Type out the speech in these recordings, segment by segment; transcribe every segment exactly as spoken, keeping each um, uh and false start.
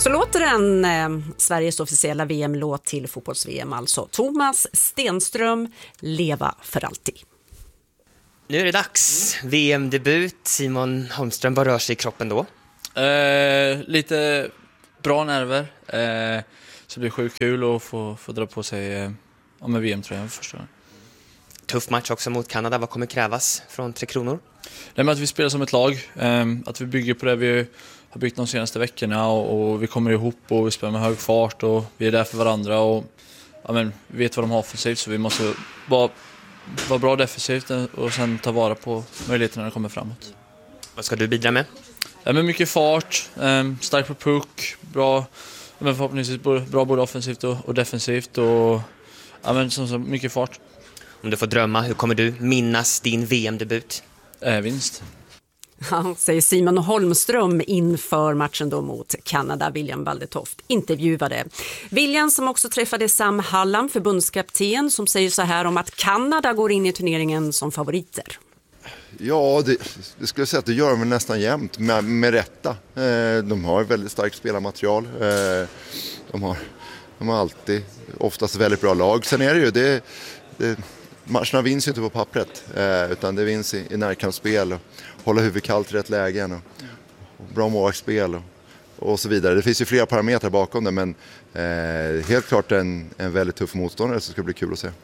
Så låter den eh, Sveriges officiella V M-låt till fotbolls-V M, alltså Thomas Stenström, Leva för alltid. Nu är det dags. V M-debut. Simon Holmström, vad rör sig i kroppen då? Eh, lite bra nerver. Eh, så det blir sjukt kul att få, få dra på sig eh, med V M-tröjan för första gången. Tuff match också mot Kanada. Vad kommer krävas från Tre Kronor? Det är med att vi spelar som ett lag. Eh, att vi bygger på det vi har byggt de senaste veckorna. Och, och vi kommer ihop och vi spelar med hög fart. Och vi är där för varandra. Och ja, men, vi vet vad de har offensivt, så vi måste vara, vara bra defensivt och sen ta vara på möjligheterna när det kommer framåt. Vad ska du bidra med? Ja, men mycket fart, eh, stark på puck, bra, men förhoppningsvis bra både offensivt och, och defensivt. Och ja, men, som så, mycket fart. Om du får drömma, hur kommer du minnas din V M-debut? Eh, vinst. Ja, säger Simon Holmström inför matchen då mot Kanada. William Waldetoft intervjuade. William, som också träffade Sam Hallam, förbundskapten, som säger så här om att Kanada går in i turneringen som favoriter. Ja, det, det skulle jag säga att det gör de nästan jämt, med, med rätta. Eh, de har väldigt starkt spelarmaterial. Eh, de, har, de har alltid oftast väldigt bra lag. Sen är det ju, det, det, matcherna vinns ju inte på pappret, eh, utan det vinns i, i närkampsspel och hålla huvudet kallt i rätt lägen och, och bra målvaktsspel och, och så vidare. Det finns ju flera parametrar bakom det, men eh, helt klart en, en väldigt tuff motståndare, så ska det bli kul att se.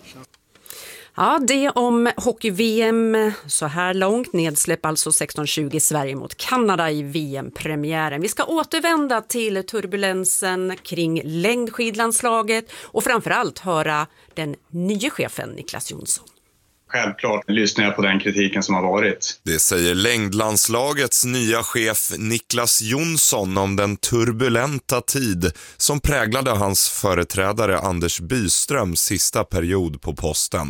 Ja, det om hockey-V M så här långt. Nedsläpp alltså sexton tjugo Sverige mot Kanada i V M-premiären. Vi ska återvända till turbulensen kring längdskidlandslaget och framförallt höra den nya chefen Niklas Jonsson. Självklart lyssnar jag på den kritiken som har varit. Det säger längdlandslagets nya chef Niklas Jonsson om den turbulenta tid som präglade hans företrädare Anders Byströms sista period på posten.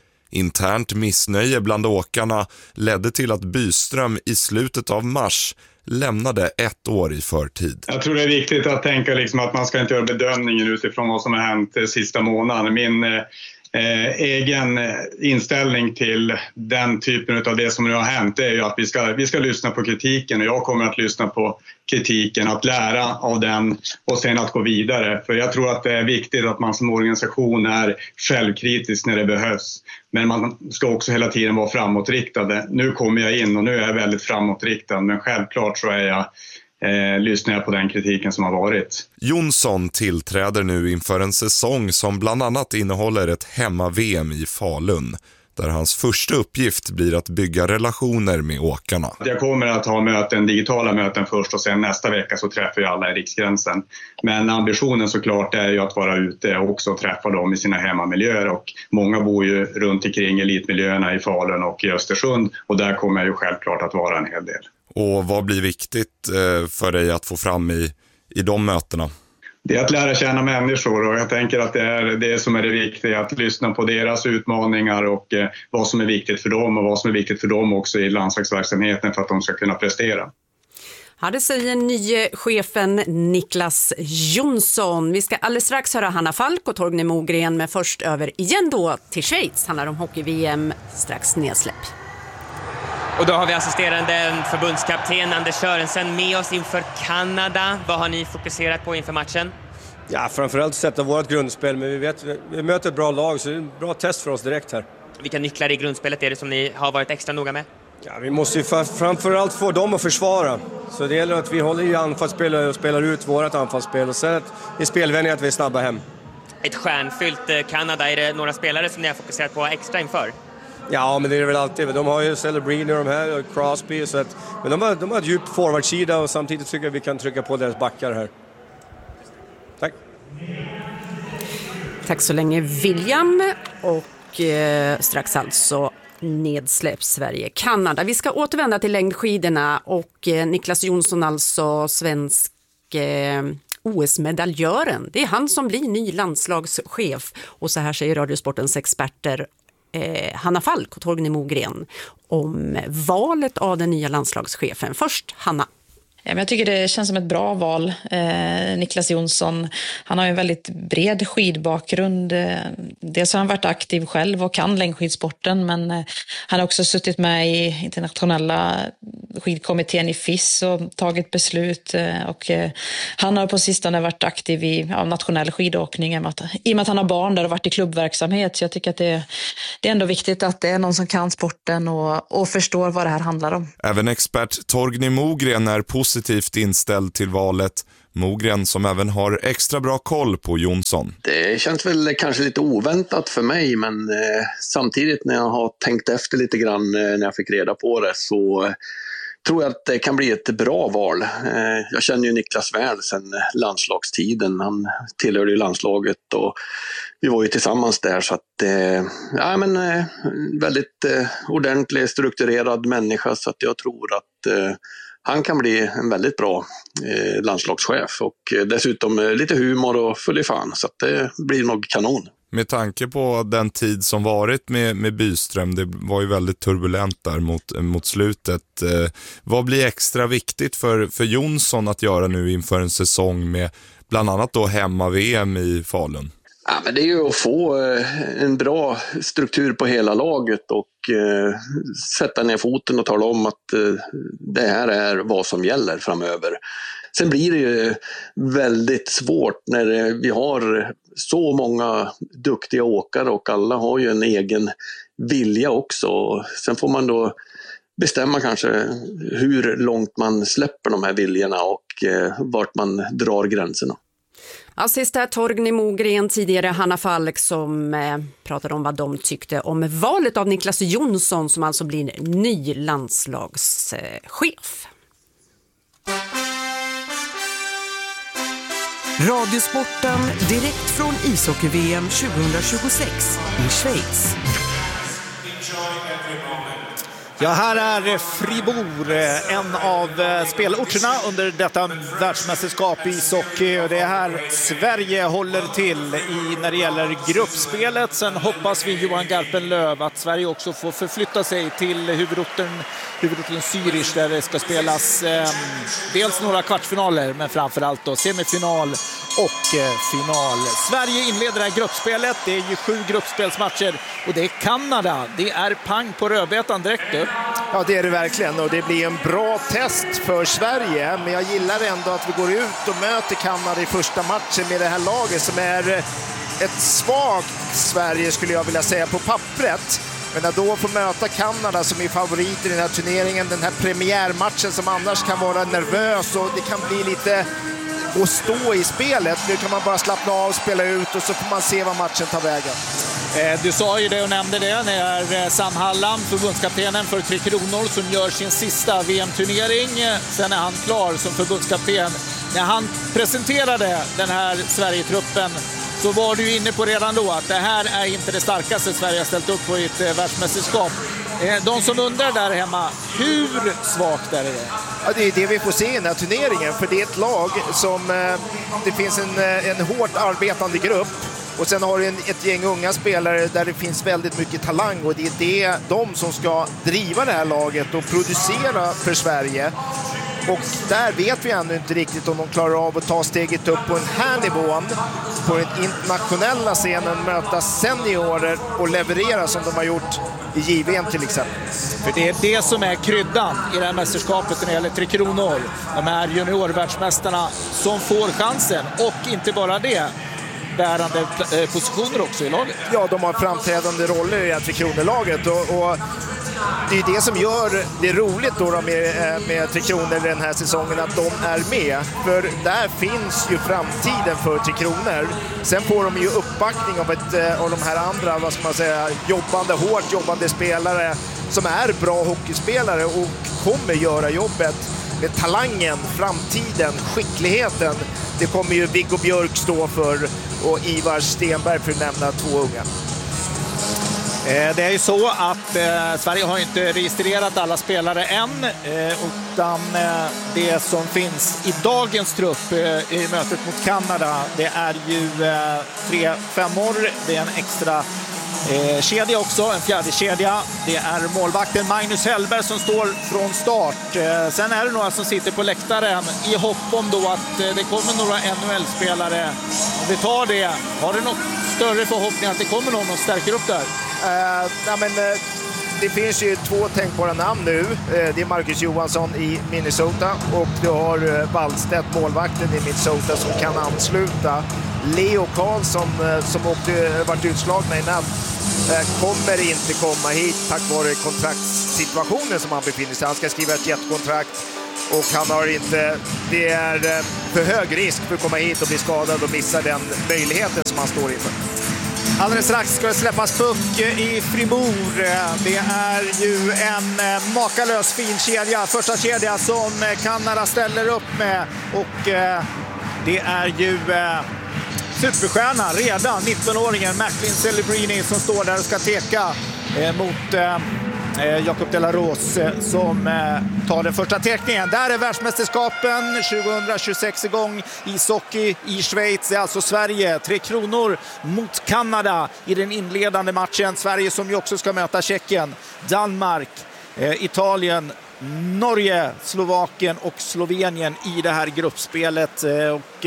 Internt missnöje bland åkarna ledde till att Byström i slutet av mars lämnade ett år i förtid. Jag tror det är viktigt att tänka liksom att man ska inte göra bedömningen utifrån vad som har hänt de sista månaden. Min eh, egen inställning till den typen av det som nu har hänt är ju att vi ska, vi ska lyssna på kritiken, och jag kommer att lyssna på kritiken, att lära av den och sen att gå vidare. För jag tror att det är viktigt att man som organisation är självkritisk när det behövs. Men man ska också hela tiden vara framåtriktad. Nu kommer jag in och nu är jag väldigt framåtriktad, men självklart så är jag Eh, lyssnar jag på den kritiken som har varit. Jonsson tillträder nu inför en säsong som bland annat innehåller ett hemma-V M i Falun, där hans första uppgift blir att bygga relationer med åkarna. Jag kommer att ha möten, digitala möten först, och sen nästa vecka så träffar jag alla i Riksgränsen. Men ambitionen såklart är ju att vara ute och också träffa dem i sina hemmamiljöer, och många bor ju runt omkring elitmiljöerna i Falun och i Östersund, och där kommer jag ju självklart att vara en hel del. Och vad blir viktigt för dig att få fram i, i de mötena? Det är att lära känna människor, och jag tänker att det är det som är det viktiga, att lyssna på deras utmaningar och eh, vad som är viktigt för dem och vad som är viktigt för dem också i landslagsverksamheten för att de ska kunna prestera. Ja, det säger nye chefen Niklas Jonsson. Vi ska alldeles strax höra Hanna Falk och Torgny Mogren, men först över igen då till Schweiz. Handlar om hockey-V M, strax nedsläpp. Och då har vi assisterande förbundskapten Anders Sörensen med oss inför Kanada. Vad har ni fokuserat på inför matchen? Ja, framförallt sätta vårt grundspel, men vi vet vi möter ett bra lag, så det är en bra test för oss direkt här. Vilka nycklar i grundspelet är det som ni har varit extra noga med? Ja, vi måste ju framförallt få dem att försvara. Så det gäller att vi håller i anfallsspel och spelar ut vårt anfallsspel, och sen att i spelvändning att vi är snabba hem. Ett stjärnfyllt Kanada, är det några spelare som ni har fokuserat på extra inför? Ja, men det är det väl alltid. De har ju Celebrini och de här, och Crosby. Så att, men de har, de har ett djupt forwardsida, och samtidigt tycker jag vi kan trycka på deras backar här. Tack. Tack så länge, William. Och eh, strax alltså nedsläpp Sverige-Kanada. Vi ska återvända till längdskidorna, och eh, Niklas Jonsson, alltså svensk eh, O S-medaljören. Det är han som blir ny landslagschef. Och så här säger Radiosportens experter Eh, Hanna Falk och Torgny Mogren om valet av den nya landslagschefen. Först Hanna. Jag tycker det känns som ett bra val. Eh, Niklas Jonsson, han har ju en väldigt bred skidbakgrund. Eh, dels har han varit aktiv själv och kan längdskidsporten, men eh, han har också suttit med i internationella skidkommittén i F I S och tagit beslut. Eh, och eh, han har på sistone varit aktiv i ja, nationell skidåkning i och, med att, i och med att han har barn där och varit i klubbverksamhet. Så jag tycker att det, det är ändå viktigt att det är någon som kan sporten och, och förstår vad det här handlar om. Även expert Torgny Mogren är positivt inställd till valet. Mogren som även har extra bra koll på Jonsson. Det känns väl kanske lite oväntat för mig, men eh, samtidigt när jag har tänkt efter lite grann eh, när jag fick reda på det, så eh, tror jag att det kan bli ett bra val. Eh, jag känner ju Niklas väl sedan landslagstiden. Han tillhörde ju landslaget och vi var ju tillsammans där, så att eh, ja, men eh, väldigt eh, ordentlig, strukturerad människa, så att jag tror att eh, han kan bli en väldigt bra eh, landslagschef och eh, dessutom eh, lite humor och full i fan, så att det blir nog kanon. Med tanke på den tid som varit med, med Byström, det var ju väldigt turbulent där mot, mot slutet. Eh, vad blir extra viktigt för, för Jonsson att göra nu inför en säsong med bland annat då hemma-V M i Falun? Ja, men det är ju att få en bra struktur på hela laget och eh, sätta ner foten och tala om att eh, det här är vad som gäller framöver. Sen blir det ju väldigt svårt när vi har så många duktiga åkare och alla har ju en egen vilja också. Sen får man då bestämma kanske hur långt man släpper de här viljorna och eh, vart man drar gränserna. Ja, sist är Torgny Mogren, tidigare Hanna Falk, som eh, pratade om vad de tyckte om valet av Niklas Jonsson som alltså blir ny landslagschef. Radiosporten direkt från ishockey-V M tjugohundratjugosex i Schweiz. Ja, här är Fribourg, en av spelorterna under detta världsmästerskap i ishockey. Det är här Sverige håller till i när det gäller gruppspelet. Sen hoppas vi, Johan Garpenlöv, att Sverige också får förflytta sig till huvudorten, huvudorten Zürich, där det ska spelas eh, dels några kvartsfinaler, men framförallt då semifinal och eh, final. Sverige inleder det här gruppspelet. Det är ju sju gruppspelsmatcher och det är Kanada. Det är pang på rödbetan direkt nu. Ja, det är det verkligen, och det blir en bra test för Sverige, men jag gillar ändå att vi går ut och möter Kanada i första matchen med det här laget som är ett svagt Sverige, skulle jag vilja säga, på pappret. Men att då få möta Kanada som är favorit i den här turneringen, den här premiärmatchen som annars kan vara nervös och det kan bli lite att stå i spelet. Nu kan man bara slappna av, spela ut och så får man se vad matchen tar vägen. Du sa ju det och nämnde det när Sam Hallam, förbundskaptenen för Tre Kronor, som gör sin sista V M-turnering. Sen är han klar som förbundskapten. När han presenterade den här Sverige-truppen så var du inne på redan då att det här är inte det starkaste Sverige har ställt upp på i ett världsmästerskap. De som undrar där hemma, hur svagt är det? Ja, det är det vi får se i den här turneringen, för det är ett lag som det finns en, en hårt arbetande grupp. Och sen har du en, ett gäng unga spelare där det finns väldigt mycket talang, och det är det, de som ska driva det här laget och producera för Sverige. Och där vet vi ännu inte riktigt om de klarar av att ta steget upp på den här nivån, på den internationella scenen, möta seniorer och leverera som de har gjort i J V M till exempel. För det är det som är kryddan i det här mästerskapet när det gäller Tre Kronor. De här juniorvärldsmästarna som får chansen, och inte bara det, bärande positioner också i laget. Ja, de har framträdande roller i Tre Kronor-laget, och, och det är det som gör det roligt då med, med Tre Kronor den här säsongen, att de är med. För där finns ju framtiden för Tre Kronor. Sen får de ju uppbackning av, ett, av de här andra, vad ska man säga, jobbande, hårt jobbande spelare som är bra hockeyspelare och kommer göra jobbet. Med talangen, framtiden, skickligheten, det kommer ju Viggo Björk stå för, och Ivar Stenberg, för att nämna två unga. Det är ju så att eh, Sverige har inte registrerat alla spelare än, eh, utan eh, det som finns i dagens trupp eh, i mötet mot Kanada, det är ju eh, tre femmor, det är en extra eh, kedja också, en fjärde kedja. Det är målvakten Magnus Hellberg som står från start. Eh, sen är det några som sitter på läktaren i hopp om då att eh, det kommer några N H L-spelare. Om vi tar det, har du något större förhoppning att det kommer någon och stärker upp där? Uh, ja, men, uh, det finns ju två tänkbara namn nu. Uh, det är Marcus Johansson i Minnesota och du har uh, Wallstedt, målvakten i Minnesota, som kan ansluta. Leo Karlsson uh, som åkte, varit utslagna i natt uh, kommer inte komma hit tack vare kontraktssituationen som han befinner sig. Han ska skriva ett jättekontrakt och han har inte, det är uh, för hög risk för att komma hit och bli skadad och missa den möjligheten som han står inför. Alldeles strax ska det släppas puck i Fribourg. Det är ju en makalös fin kedja, första kedja som Kanada ställer upp med. Och det är ju superstjärnan redan, nittonåringen Macklin Celebrini som står där och ska teka mot Jacob de la Rose som tar den första teckningen. Där är världsmästerskapen tjugohundratjugosex igång i ishockey i Schweiz. Det är alltså Sverige, Tre Kronor mot Kanada i den inledande matchen. Sverige som ju också ska möta Tjeckien, Danmark, Italien, Norge, Slovakien och Slovenien i det här gruppspelet. Och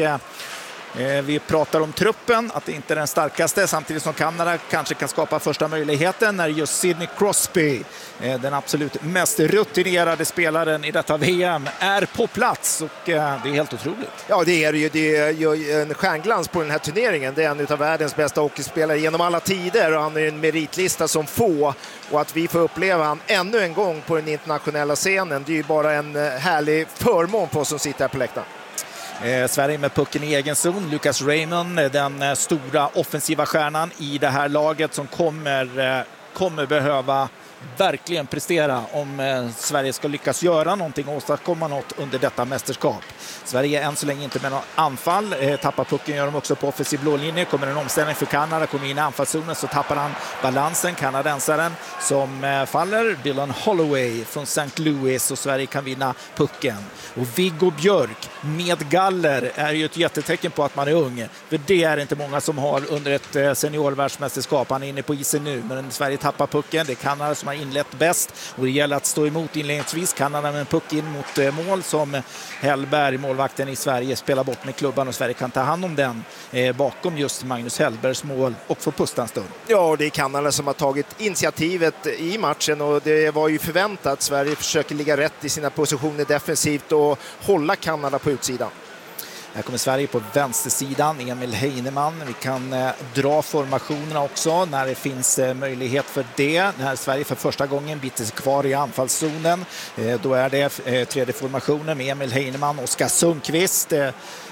vi pratar om truppen, att det inte är den starkaste, samtidigt som Kanada kanske kan skapa första möjligheten när just Sidney Crosby, den absolut mest rutinerade spelaren i detta V M, är på plats. Och det är helt otroligt. Ja, det är ju, det är ju en stjärnglans på den här turneringen. Det är en av världens bästa hockeyspelare genom alla tider och han är en meritlista som få. Och att vi får uppleva han ännu en gång på den internationella scenen, det är ju bara en härlig förmån på oss som sitter här på läktaren. Eh, Sverige med pucken i egen zon. Lucas Raymond, den eh, stora offensiva stjärnan i det här laget som kommer, eh, kommer behöva verkligen prestera om eh, Sverige ska lyckas göra någonting och åstadkomma något under detta mästerskap. Sverige är än så länge inte med någon anfall. Eh, tappar pucken gör de också på offensiv blålinje. Kommer en omställning för Kanada, kommer in i anfallszonen så tappar han balansen, kanadensaren som eh, faller. Dylan Holloway från Saint Louis och Sverige kan vinna pucken. Och Viggo Björk med galler är ju ett jättetecken på att man är ung. För det är inte många som har under ett eh, seniorvärldsmästerskap. Han är inne på isen nu, men Sverige tappar pucken. Det är Kanada som har inlett bäst och det gäller att stå emot inledningsvis. Kanada med en puck in mot eh, mål som Hellberg, målvakten i Sverige, spelar bort med klubban och Sverige kan ta hand om den eh, bakom just Magnus Hellbergs mål och få pusta en stund. Ja, det är Kanada som har tagit initiativet i matchen och det var ju förväntat. Sverige försöker ligga rätt i sina positioner defensivt och hålla Kanada på utsidan. Här kommer Sverige på vänstersidan, Emil Heinemann. Vi kan eh, dra formationerna också när det finns eh, möjlighet för det. När Sverige för första gången biter sig kvar i anfallszonen. Eh, då är det eh, tredje formationen med Emil Heinemann, Oskar Sundqvist, eh,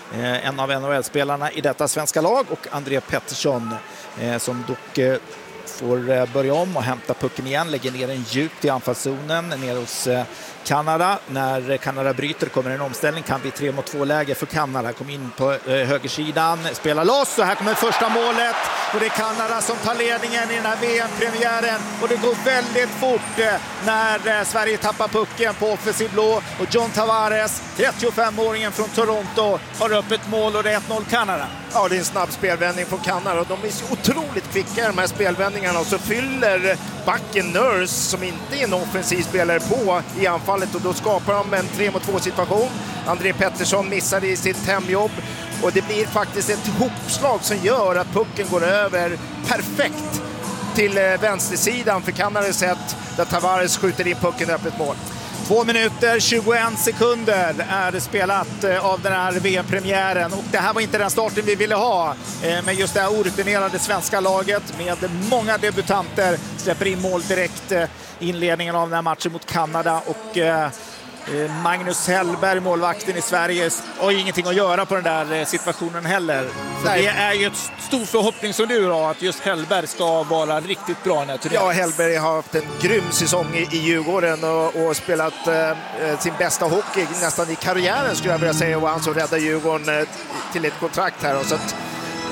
en av N H L-spelarna i detta svenska lag, och André Pettersson eh, som dock eh, får börja om och hämta pucken igen, lägger ner den djupt i anfallszonen ner hos Kanada. När Kanada bryter kommer en omställning, kan bli tre mot två läge för Kanada. Kom in på högersidan, spelar loss och här kommer första målet och det är Kanada som tar ledningen i den här V M-premiären och det går väldigt fort när Sverige tappar pucken på offensiv blå och John Tavares, trettiofemåringen från Toronto, har upp ett mål och det är ett noll Kanada. Ja, det är en snabb spelvändning från Kanada och de är så otroligt kvicka de här spelvändningarna och så fyller backen Nurse som inte är en offensiv spelare på i anfallet och då skapar de en tre mot två situation. André Pettersson missar i sitt hemjobb och det blir faktiskt ett hopslag som gör att pucken går över perfekt till vänstersidan för Kanada sett där Tavares skjuter in pucken i öppet mål. Två minuter, tjugoen sekunder är det spelat av den här V M-premiären och det här var inte den starten vi ville ha med just det här orutinerade svenska laget med många debutanter, släpper in mål direkt inledningen av den här matchen mot Kanada och Magnus Hellberg, målvakten i Sverige, har ingenting att göra på den där situationen heller. Så det är ju ett stor förhoppning som du har att just Hellberg ska vara riktigt bra när Ja, Hellberg har haft en grym säsong i, i Djurgården och, och spelat eh, sin bästa hockey nästan i karriären skulle jag vilja säga, och han som räddar Djurgården eh, till ett kontrakt här och så att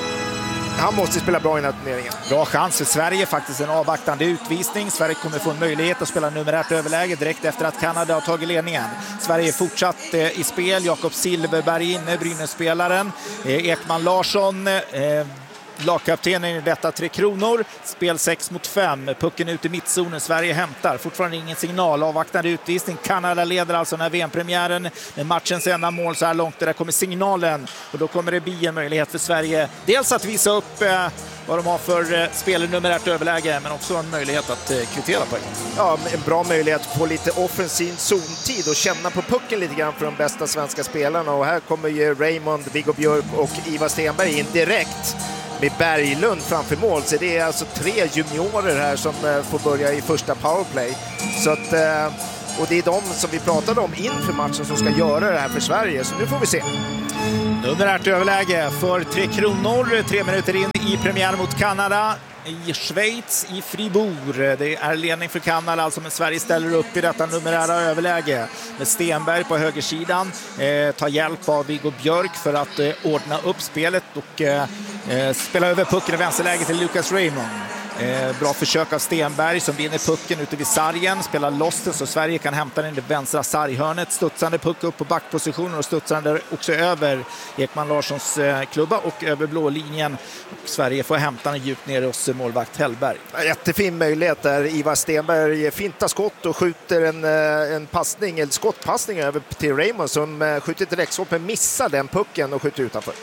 han måste spela bra i den här turneringen. Bra chans för Sverige, faktiskt en avvaktande utvisning. Sverige kommer få en möjlighet att spela numerärt överläge direkt efter att Kanada har tagit ledningen. Sverige är fortsatt eh, i spel. Jakob Silverberg inne, Brynäs-spelaren. Eh, Ekman Larsson eh, lagkaptenen i detta Tre Kronor. Spel sex mot fem. Pucken ut i mittzonen. Sverige hämtar. Fortfarande ingen signal. Avvaktande utvisning. Kanada leder alltså den här V M-premiären. Med matchens enda mål så här långt. Där kommer signalen. Och då kommer det bli en möjlighet för Sverige. Dels att visa upp eh, vad de har för eh, spelarnumerärt överläge. Men också en möjlighet att eh, kvittera poäng. Ja, en bra möjlighet att få lite offensiv zontid och känna på pucken lite grann för de bästa svenska spelarna. Och här kommer ju Raymond, Viggo Björk och Ivar Stenberg in direkt med Berglund framför mål. Så det är alltså tre juniorer här som får börja i första powerplay. Så att, och det är de som vi pratade om inför matchen som ska göra det här för Sverige. Så nu får vi se. Numerärt överläge för Tre Kronor. Tre minuter in i premiär mot Kanada. I Schweiz, i Fribourg. Det är ledning för Kanada, alltså, men Sverige ställer upp i detta numerära överläge med Stenberg på högersidan. Eh, tar hjälp av Viggo Björk för att eh, ordna upp spelet och eh, spela över pucken i vänsterläget till Lucas Raymond. Eh, bra försök av Stenberg som vinner pucken ute vid sargen, spelar loss den så Sverige kan hämta den i det vänstra sarghörnet. Studsande puck upp på backpositionen och studsande också över Ekman Larssons eh, klubba och över blå linjen. Och Sverige får hämta den djupt ner hos målvakt Hellberg. Jättefin möjlighet där Ivar Stenberg fintar skott och skjuter en, en passning, eller skottpassning över till Raymond som skjuter direktskott men missar den pucken och skjuter utanför.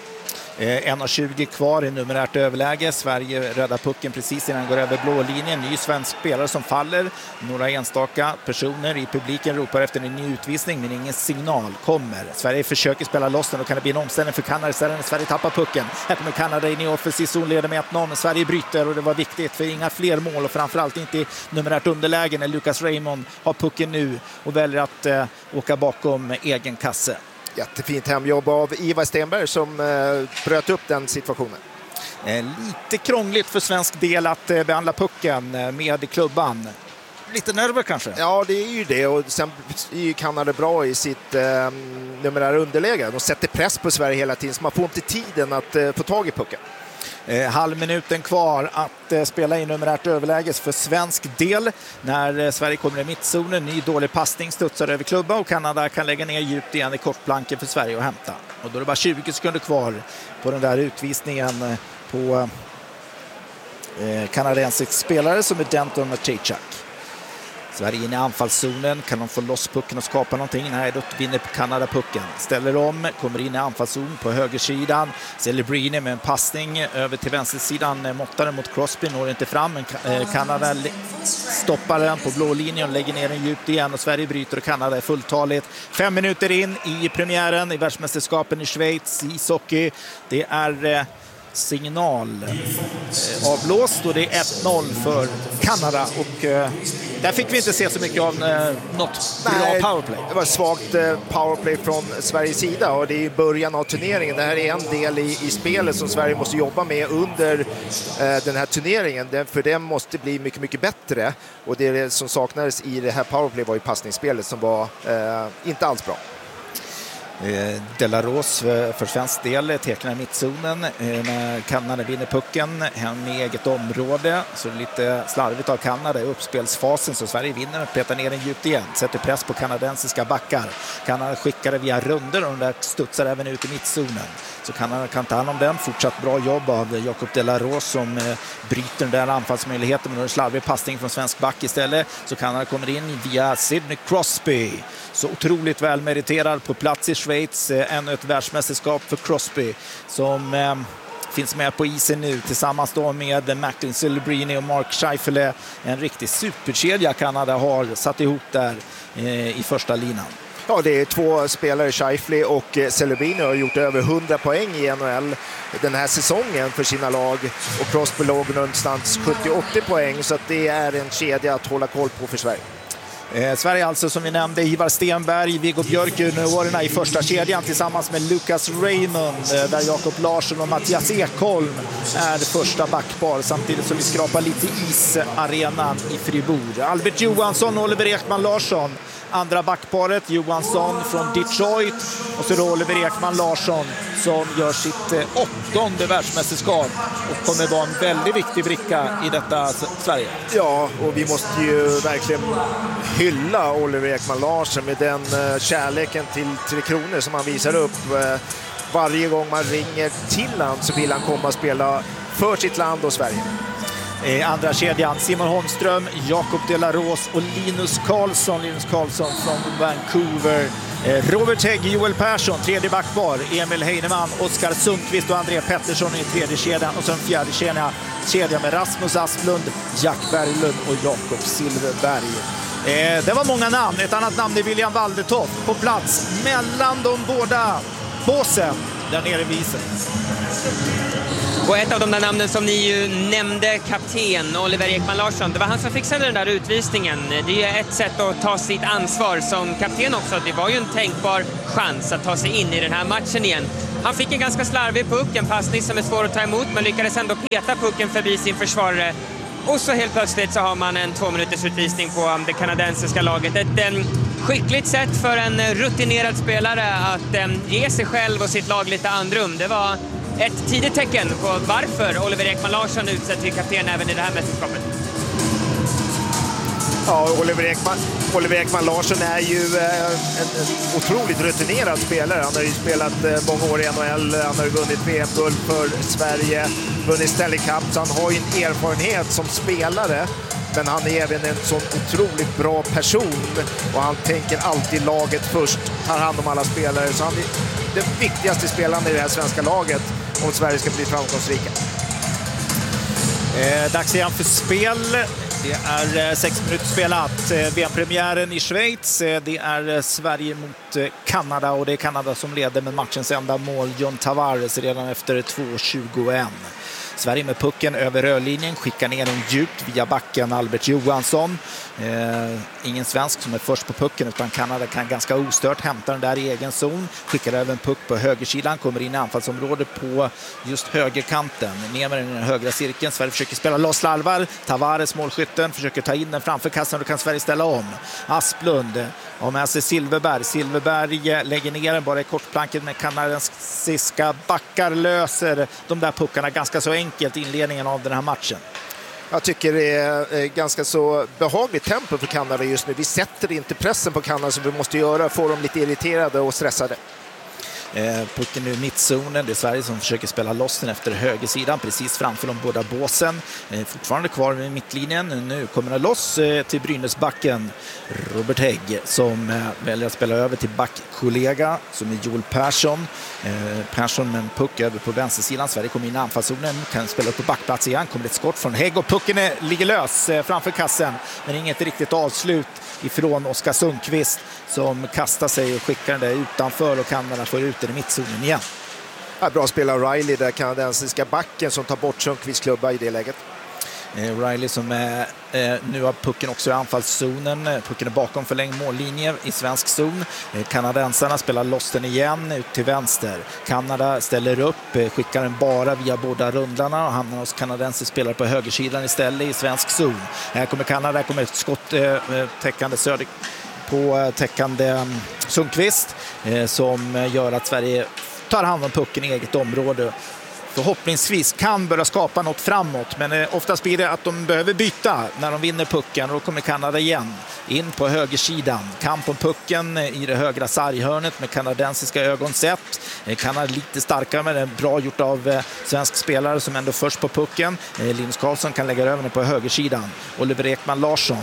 en tjugo kvar i numerärt överläge. Sverige räddar pucken precis innan han går över blå linjen. Ny svensk spelare som faller. Några enstaka personer i publiken ropar efter en ny utvisning men ingen signal kommer. Sverige försöker spela loss den och kan det bli en omställning för Kanada istället när Sverige tappar pucken. Här kommer Kanada in i offensiv zon, leder med ett noll men Sverige bryter och det var viktigt för inga fler mål och framförallt inte i numerärt underläge när Lucas Raymond har pucken nu och väljer att eh, åka bakom egen kasse. Jättefint hemjobb av Ivar Stenberg som eh, bröt upp den situationen. Eh, lite krångligt för svensk del att eh, behandla pucken eh, med klubban. Lite nerver kanske? Ja, det är ju det. Och sen är ju Kanada bra i sitt eh, numerära underläge. De sätter press på Sverige hela tiden så man får inte tiden att eh, få tag i pucken. Eh, halvminuten kvar att eh, spela i numerärt överläge för svensk del. När eh, Sverige kommer i mittzonen, ny dålig passning studsar över klubba och Kanada kan lägga ner djupt igen i kortplanken för Sverige att hämta. Och då är det bara tjugo sekunder kvar på den där utvisningen eh, på eh, kanadensisk spelare som är Denton Matejczak. Sverige in i anfallszonen. Kan de få loss pucken och skapa någonting? Nej, då vinner Kanada pucken. Ställer om, kommer in i anfallszon på högersidan. Celebrini med en passning över till vänstersidan. Måttar den mot Crosby, når inte fram. Men Kanada stoppar den på blå linjen och lägger ner den djupt igen. Och Sverige bryter och Kanada är fulltaligt. Fem minuter in i premiären i världsmästerskapen i Schweiz. Ishockey. Det är signal eh, avblåst och det är ett noll för Kanada och eh, där fick vi inte se så mycket av eh, något Nej, bra powerplay. Det var svagt eh, powerplay från Sveriges sida och det är början av turneringen. Det här är en del i, i spelet som Sverige måste jobba med under eh, den här turneringen. Den, för den måste bli mycket, mycket bättre och det som saknades i det här powerplay var ju passningsspelet som var eh, inte alls bra. Delaros för svensk del tecknar mittzonen när Kanada vinner pucken hem i eget område, så lite slarvigt av Kanada i uppspelsfasen så Sverige vinner och petar ner den djupt igen, sätter press på kanadensiska backar. Kanada skickar det via runder och där studsar även ut i mittzonen så Kanada kan ta hand om den. Fortsatt bra jobb av Jacob Delaros som bryter den där anfallsmöjligheten med en slarvig passning från svensk back istället, så Kanada kommer in via Sidney Crosby, så otroligt välmeriterad på plats i Schweiz. Ännu ett världsmästerskap för Crosby som eh, finns med på isen nu tillsammans då med Macklin Celebrini och Mark Scheifele. En riktig superkedja Kanada har satt ihop där eh, i första linan. Ja, det är två spelare, Scheifele och Celebrini, har gjort över hundra poäng i N H L den här säsongen för sina lag. Och Crosby låg någonstans sjuttio till åttio poäng, så att det är en kedja att hålla koll på för Sverige. Eh, Sverige alltså, som vi nämnde, Ivar Stenberg, Viggo Björk juniorerna i första kedjan tillsammans med Lucas Raymond, eh, där Jakob Larsson och Mattias Ekholm är första backpar, samtidigt som vi skrapar lite isarenan i Fribourg. Albert Johansson och Oliver Ekman Larsson, andra backparet, Johansson från Detroit och så då Oliver Ekman Larsson som gör sitt eh, åttonde världsmästerskap och kommer vara en väldigt viktig bricka i detta Sverige. Ja, och vi måste ju verkligen hylla Oliver Ekman Larsson med den uh, kärleken till Tre Kronor som han visar upp. Uh, varje gång man ringer till han så vill han komma och spela för sitt land och Sverige. I andra kedjan Simon Holmström, Jakob De La Rose och Linus Karlsson. Linus Karlsson från Vancouver. Robert Hägg, Joel Persson, tredje backbar. Emil Heinemann, Oskar Sundqvist och André Pettersson i tredje kedjan. Och sen fjärde kedja, kedja med Rasmus Asplund, Jack Berglund och Jakob Silverberg. Eh, det var många namn. Ett annat namn är William Waldetoft på plats mellan de båda båsen där nere i Wiesen. Och ett av de där namnen som ni ju nämnde, kapten Oliver Ekman Larsson, det var han som fixade den där utvisningen. Det är ju ett sätt att ta sitt ansvar som kapten också. Det var ju en tänkbar chans att ta sig in i den här matchen igen. Han fick en ganska slarvig puck, en passning som är svår att ta emot, men lyckades ändå peta pucken förbi sin försvarare. Och så helt plötsligt så har man en två minuters utvisning på det kanadensiska laget. Ett en, skickligt sätt för en rutinerad spelare att en, ge sig själv och sitt lag lite andrum. Det var ett tidigt tecken på varför Oliver Ekman Larsson utsett till kapten även i det här mästerskapet. Ja, Oliver Ekman, Oliver Ekman Larsson är ju eh, en, en otroligt rutinerad spelare. Han har ju spelat eh, många år i N H L, han har ju vunnit V M-guld för Sverige, vunnit Stanley Cup, så han har ju en erfarenhet som spelare. Men han är även en sån otroligt bra person och han tänker alltid laget först, tar hand om alla spelare. Så han är den viktigaste spelaren i det här svenska laget om Sverige ska bli framgångsrika. Eh, dags igen för spel. Det är sex minuter spelat. V M-premiären i Schweiz. Det är Sverige mot Kanada och det är Kanada som leder med matchens enda mål. John Tavares redan efter två tjugoett. Sverige med pucken över rörlinjen, skickar ner den djupt via backen Albert Johansson. Eh, ingen svensk som är först på pucken utan Kanada kan ganska ostört hämta den där i egen zon. Skickar över en puck på högersidan, kommer in i anfallsområdet på just högerkanten. Ner med den i den högra cirkeln. Sverige försöker spela loss larvar. Tavares, målskytten, försöker ta in den framför kassan och då kan Sverige ställa om. Asplund har med sig Silverberg. Silverberg lägger ner den bara i kortplanket med kanadensiska backar, löser de där puckarna ganska så enkelt i inledningen av den här matchen. Jag tycker det är ganska så behagligt tempo för Kanada just nu. Vi sätter inte pressen på Kanada som vi måste göra, får dem lite irriterade och stressade. Eh, pucken nu i mittzonen. Det är Sverige som försöker spela loss den efter högersidan precis framför de båda båsen. Eh, fortfarande kvar i mittlinjen. Nu kommer det loss eh, till Brynäsbacken. Robert Hägg som eh, väljer att spela över till backkollega som är Joel Persson. Eh, Persson med en puck över på vänstersidan. Sverige kommer in i anfallszonen. Kan spela upp på backplats igen. Kommer ett skott från Hägg och pucken är, ligger lös eh, framför kassen. Men inget riktigt avslut ifrån Oskar Sundqvist som kastar sig och skickar den där utanför och Kanada får ut den i mittzonen igen. Ja, bra spelare Riley, där kanadensiska backen som tar bort Sundqvists klubba i det läget. Eh, Riley som är, eh, nu har pucken också i anfallszonen. Pucken är bakom förlängd mållinje i svensk zon. Eh, kanadensarna spelar loss den igen ut till vänster. Kanada ställer upp, eh, skickar den bara via båda rundlarna och hamnar hos kanadensiska spelare på högersidan istället i svensk zon. Här kommer Kanada, här kommer ett skott eh, täckande söder på täckande Sundqvist eh, som gör att Sverige tar hand om pucken i eget område. Förhoppningsvis kan börja skapa något framåt, men eh, oftast blir det att de behöver byta när de vinner pucken och då kommer Kanada igen in på högersidan. Kamp om pucken i det högra sarghörnet med kanadensiska ögon sett. Eh, Kanada lite starkare men det är bra gjort av eh, svensk spelare som ändå först på pucken. Eh, Linus Karlsson kan lägga över den på högersidan. Oliver Ekman Larsson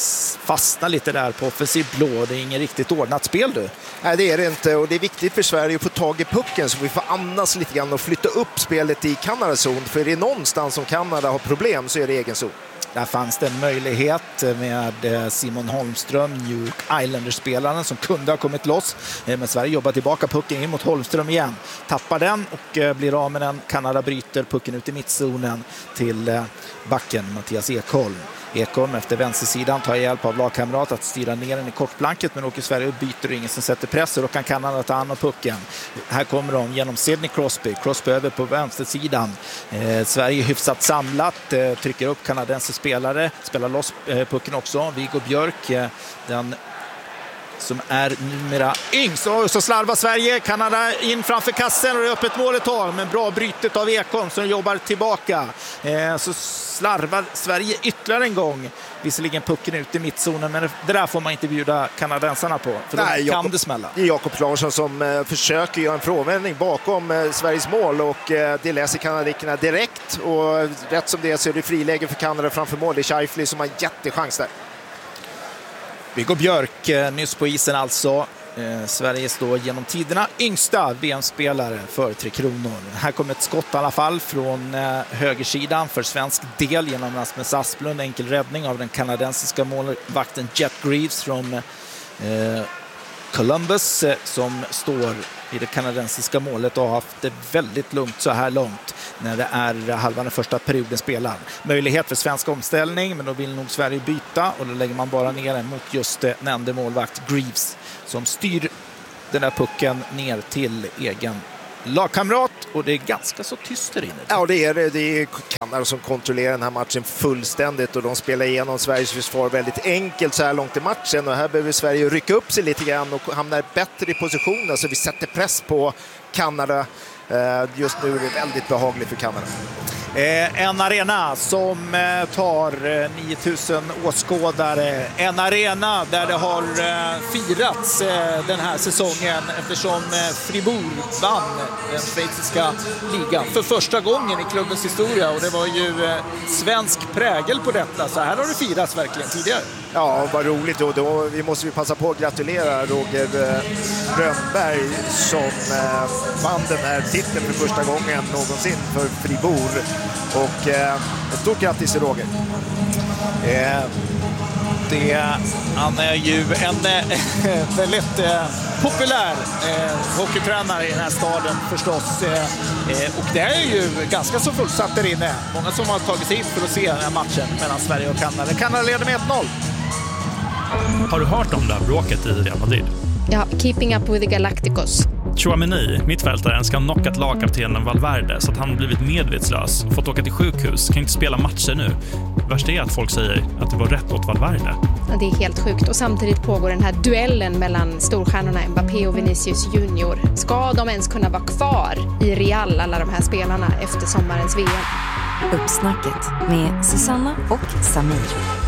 fastnar lite där på offensiv blå. Det är ingen riktigt ordnat spel du. Nej, det är det inte och det är viktigt för Sverige att få tag i pucken så vi får andas lite grann och flytta upp spelet i Kanadas zon. För är det någonstans som Kanada har problem så är det egen zon. Där fanns det en möjlighet med Simon Holmström, New York Islanders-spelaren som kunde ha kommit loss. Men Sverige jobbar tillbaka pucken in mot Holmström igen. Tappar den och blir av med den. Kanada bryter pucken ut i mittzonen till backen Mattias Ekholm. Ekholm efter vänstersidan tar hjälp av lagkamrat att styra ner den i kortplanket men åker Sverige och byter och ingen som sätter press och då kan Kanada ta hand om pucken. Här kommer de genom Sidney Crosby. Crosby över på vänstersidan. Eh, Sverige hyfsat samlat, eh, trycker upp kanadensiska spelare, spelar loss eh, pucken också. Viggo Björk, eh, den som är numera yngst. Och så slarvar Sverige, Kanada in framför kassen och det är öppet mål ett tag. Men bra brytet av Ekholm som jobbar tillbaka. Eh, så slarvar Sverige ytterligare en gång. Visserligen pucken ut i mittzonen, men det där får man inte bjuda kanadensarna på. För Nej, då kan Jakob, det smälla. Det är Jakob Larsson som eh, försöker göra en frånvändning bakom eh, Sveriges mål och eh, det läser kanadikerna direkt. Och rätt som det är så är det friläge för Kanada framför mål. Det är Scheifele som har en jättechans där. Viggo Björk eh, nyss på isen alltså. Eh, Sverige står genom tiderna yngsta V M-spelare för Tre Kronor. Här kommer ett skott i alla fall från eh, högersidan för svensk del genom Rasmus Asplund. Enkel räddning av den kanadensiska målvakten Jet Greaves från eh, Columbus eh, som står i det kanadensiska målet och har haft det väldigt lugnt så här långt när det är halva den första perioden spelar. Möjlighet för svensk omställning, men då vill nog Sverige byta och då lägger man bara ner den mot just det nämnde målvakt Greaves som styr den där pucken ner till egen lagkamrat och det är ganska så tyst där inne. Ja, det är det. Det är Kanada som kontrollerar den här matchen fullständigt och de spelar igenom Sveriges försvar väldigt enkelt så här långt i matchen och här behöver Sverige rycka upp sig lite grann och hamna bättre i position så vi sätter press på Kanada. Just nu är det väldigt behagligt för Kanada. En arena som tar nio tusen åskådare. En arena där det har firats den här säsongen eftersom Fribourg vann den schweiziska ligan för första gången i klubbens historia. Och det var ju svensk prägel på detta. Så här har det firats verkligen tidigare. Ja, vad roligt. Och då vi måste vi passa på att gratulera Roger Rönnberg som vann den här titeln för första gången någonsin för Fribourg. Och eh, ett stort grattis till Roger. Eh, det, han är ju en eh, väldigt eh, populär eh, hockeytränare i den här staden förstås. Eh, och det är ju ganska så fullsatt där inne. Många som har tagit sig hit för att se den här matchen mellan Sverige och Kanada. Kanada leder med ett noll. Har du hört om det här bråket i Real Madrid? Ja, keeping up with the Galacticos. Tchouaméni, mittfältaren, ska ha knockat lagkaptenen Valverde så att han blivit medvetslös, fått åka till sjukhus, kan inte spela matcher nu. Värst är att folk säger att det var rätt åt Valverde. Ja, det är helt sjukt och samtidigt pågår den här duellen mellan storstjärnorna Mbappé och Vinicius Junior. Ska de ens kunna vara kvar i Real, alla de här spelarna, efter sommarens V M? Uppsnacket med Susanna och Samir.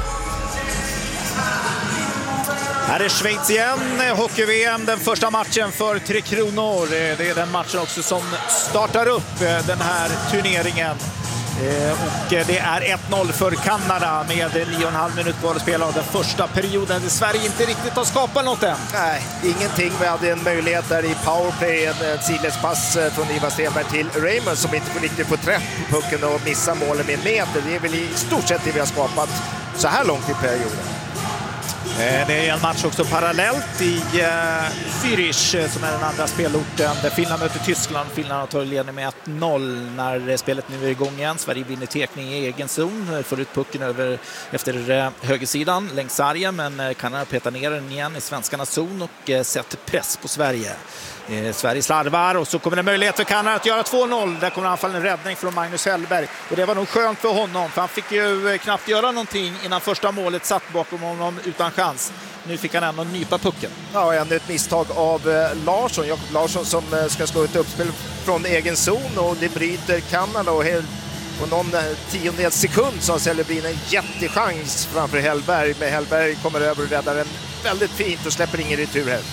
Här är Schweiz igen, hockey-V M, den första matchen för Tre Kronor. Det är den matchen också som startar upp den här turneringen. Och det är ett noll för Kanada med nio och en halv minut kvar att spela av den första perioden. Sverige inte riktigt har skapat något än. Nej, ingenting. Vi hade en möjlighet där i powerplay, en sidledspass från Ivar Stenberg till Raymond som inte riktigt får träff på pucken och missar målen med en meter. Det är väl i stort sett det vi har skapat så här långt i perioden. Det är en match också parallellt i Zürich som är den andra spelorten där Finland möter Tyskland. Finland har tagit ledning med ett noll när spelet nu är igång igen. Sverige vinner tekning i egen zon, får ut pucken över efter högersidan längs sargen, men Kanada petar ner den igen i svenskarnas zon och sätter press på Sverige. Eh, Sverige slarvar och så kommer det möjlighet för Kanada att göra två noll. Där kommer anfallen en räddning från Magnus Hellberg och det var nog skönt för honom för han fick ju knappt göra någonting innan första målet satt bakom honom utan chans. Nu fick han ändå nypa pucken. Ja, ännu ett misstag av eh, Larsson, Jakob Larsson som eh, ska slå ett uppspel från egen zon och det bryter Kanada och helt på någon eh, tiondels sekund så har Celebrin en jättechans framför Hellberg, men Hellberg kommer över och räddar den väldigt fint och släpper ingen retur här.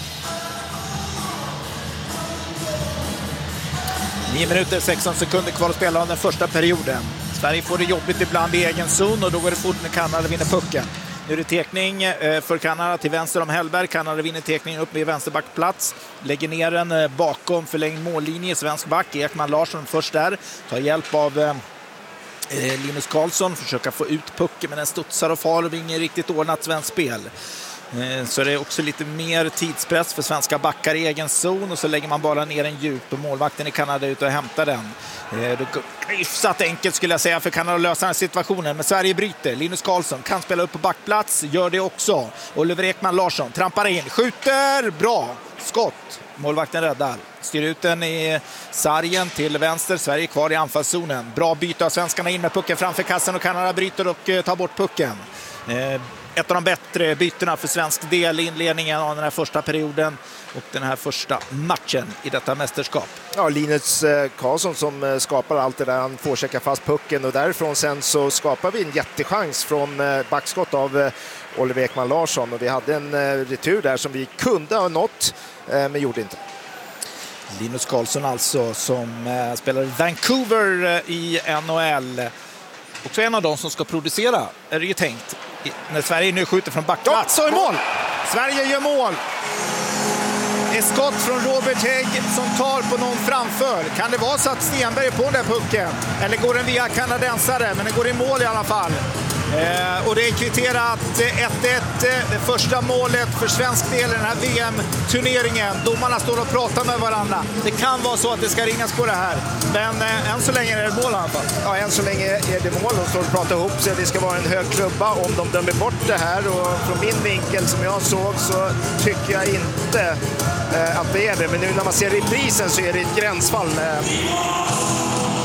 nio minuter, sexton sekunder kvar att spela av den första perioden. Sverige får det jobbigt ibland i egen zon och då går det fort när Kanada vinner pucken. Nu är det tekning för Kanada till vänster om Hellberg. Kanada vinner tekningen upp med vänsterbackplats. Lägger ner den bakom förlängd mållinje. Svensk back, Ekman Larsson först där. Tar hjälp av eh, Linus Karlsson. Försöker få ut pucken men den studsar och far och inget riktigt ordnat svensk spel. Så det är också lite mer tidspress för svenska backar i egen zon och så lägger man bara ner en djup och målvakten i Kanada ut och hämtar den. Det är hyfsat enkelt skulle jag säga för Kanada att lösa den här situationen, men Sverige bryter. Linus Karlsson kan spela upp på backplats, gör det också. Oliver Ekman Larsson trampar in, skjuter, bra, skott. Målvakten räddar. Styr ut den i sargen till vänster. Sverige kvar i anfallszonen. Bra byte av svenskarna in med pucken framför kassen och Kanada bryter och tar bort pucken. ett av de bättre bytena för svensk del i inledningen av den här första perioden och den här första matchen i detta mästerskap. Ja, Linus Karlsson som skapar allt det där. Han får checka fast pucken och därifrån sen så skapar vi en jättechans från backskott av Oliver Ekman Larsson. Och vi hade en retur där som vi kunde ha nått, men gjorde inte. Linus Karlsson alltså som eh, spelar i Vancouver i N H L. Också en av dem som ska producera, är det ju tänkt, i, när Sverige nu skjuter från backplats. Så är mål! Sverige gör mål! Ett skott från Robert Hägg som tar på någon framför. Kan det vara så att Stenberg är på den där pucken? Eller går den via kanadensare? Men den går i mål i alla fall. Eh, och det är kvitterat ett ett, det första målet för svensk del i den här V M-turneringen. Domarna står och pratar med varandra. Det kan vara så att det ska ringas på det här. Men eh, än så länge är det mål i alla fall. Ja, än så länge är det mål. De står och pratar ihop sig. Det ska vara en hög klubba om de dömer bort det här. Och från min vinkel som jag såg så tycker jag inte eh, att det är det. Men nu när man ser reprisen så är det ett gränsfall. Eh.